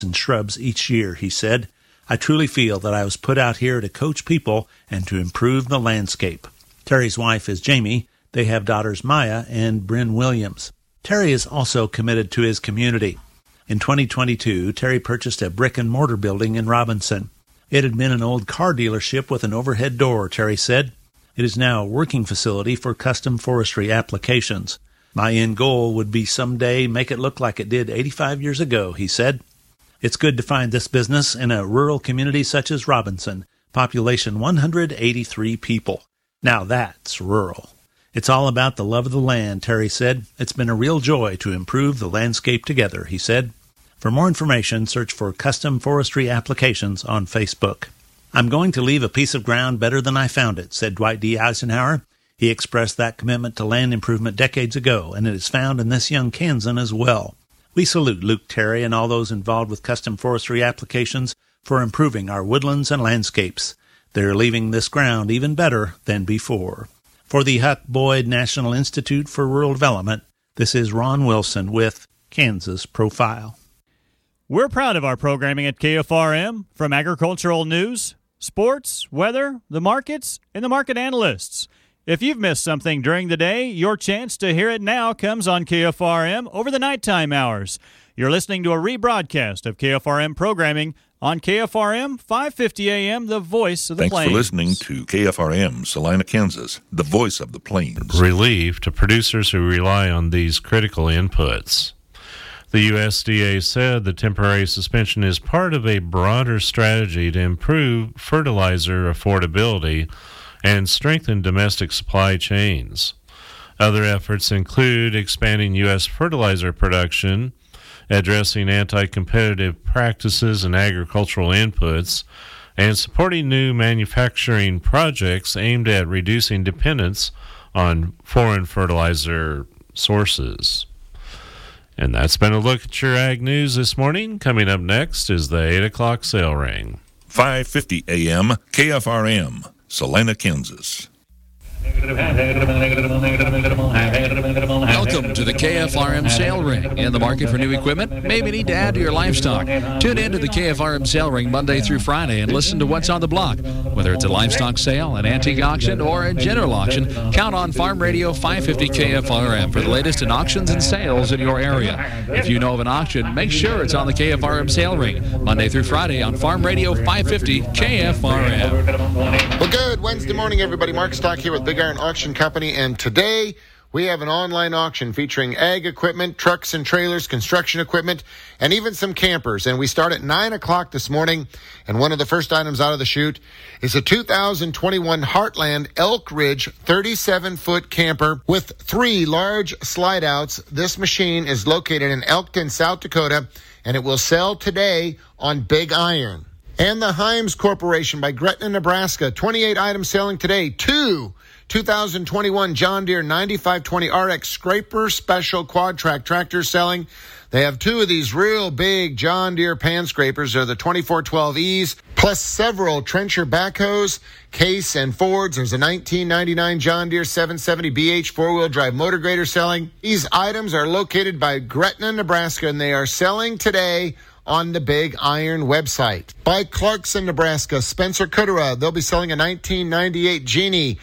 and shrubs each year, he said. I truly feel that I was put out here to coach people and to improve the landscape. Terry's wife is Jamie. They have daughters Maya and Bryn Williams. Terry is also committed to his community. In 2022, Terry purchased a brick-and-mortar building in Robinson. It had been an old car dealership with an overhead door, Terry said. It is now a working facility for custom forestry applications. My end goal would be someday make it look like it did 85 years ago, he said. It's good to find this business in a rural community such as Robinson, population 183 people. Now that's rural. It's all about the love of the land, Terry said. It's been a real joy to improve the landscape together, he said. For more information, search for Custom Forestry Applications on Facebook. I'm going to leave a piece of ground better than I found it, said Dwight D. Eisenhower. He expressed that commitment to land improvement decades ago, and it is found in this young Kansan as well. We salute Luke Terry and all those involved with custom forestry applications for improving our woodlands and landscapes. They're leaving this ground even better than before. For the Huck Boyd National Institute for Rural Development, this is Ron Wilson with Kansas Profile. We're proud of our programming at KFRM, from agricultural news, sports, weather, the markets, and the market analysts. If you've missed something during the day, your chance to hear it now comes on KFRM over the nighttime hours. You're listening to a rebroadcast of KFRM programming on KFRM 550 AM, the voice of the Plains. Thanks for listening to KFRM, Salina, Kansas, the voice of the Plains. Relief to producers who rely on these critical inputs. The USDA said the temporary suspension is part of a broader strategy to improve fertilizer affordability and strengthen domestic supply chains. Other efforts include expanding U.S. fertilizer production, addressing anti-competitive practices in agricultural inputs, and supporting new manufacturing projects aimed at reducing dependence on foreign fertilizer sources. And that's been a look at your ag news this morning. Coming up next is the 8 o'clock sale ring. 550 AM, KFRM, Salina, Kansas. Welcome to the KFRM Sale Ring. In the market for new equipment? Maybe need to add to your livestock. Tune in to the KFRM Sale Ring Monday through Friday and listen to what's on the block. Whether it's a livestock sale, an antique auction, or a general auction, count on Farm Radio 550 KFRM for the latest in auctions and sales in your area. If you know of an auction, make sure it's on the KFRM Sale Ring Monday through Friday on Farm Radio 550 KFRM. Well, good Wednesday morning, everybody. Mark Stock here with Big Iron Auction Company, and today we have an online auction featuring ag equipment, trucks and trailers, construction equipment, and even some campers. And we start at 9 o'clock this morning, and one of the first items out of the chute is a 2021 Heartland Elk Ridge 37-foot camper with 3 large slide-outs. This machine is located in Elkton, South Dakota, and it will sell today on Big Iron. And the Himes Corporation by Gretna, Nebraska. 28 items selling today. 2 2021 John Deere 9520 RX Scraper Special Quad Track tractors selling. They have 2 of these real big John Deere pan scrapers. They're the 2412Es, plus several trencher backhoes, Case and Fords. There's a 1999 John Deere 770 BH four-wheel drive motor grader selling. These items are located by Gretna, Nebraska, and they are selling today on the Big Iron website. By Clarkson, Nebraska, Spencer Kudera. They'll be selling a 1998 Genie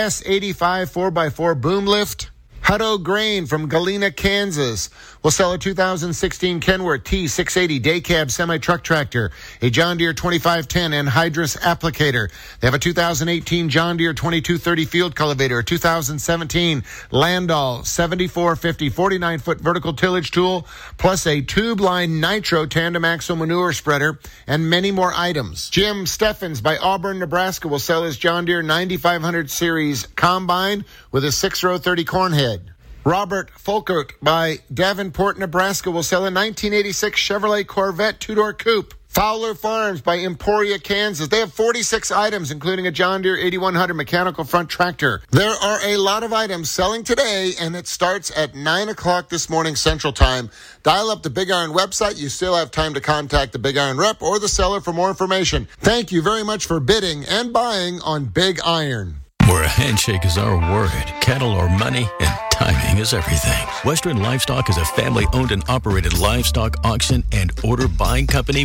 S85 4x4 boom lift. Hutto Grain from Galena, Kansas will sell a 2016 Kenworth T680 day cab semi-truck tractor, a John Deere 2510 anhydrous applicator. They have a 2018 John Deere 2230 field cultivator, a 2017 Landau 7450 49-foot vertical tillage tool, plus a tube-line Nitro tandem axle manure spreader, and many more items. Jim Steffens by Auburn, Nebraska will sell his John Deere 9500 series combine with a 6-row 30 corn head. Robert Folkert by Davenport, Nebraska will sell a 1986 Chevrolet Corvette 2-door coupe. Fowler Farms by Emporia, Kansas. They have 46 items, including a John Deere 8100 mechanical front tractor. There are a lot of items selling today, and it starts at 9 o'clock this morning Central Time. Dial up the Big Iron website. You still have time to contact the Big Iron rep or the seller for more information. Thank you very much for bidding and buying on Big Iron. Where a handshake is our word, cattle or money, and Timing is everything. Western Livestock is a family-owned and operated livestock auction and order buying company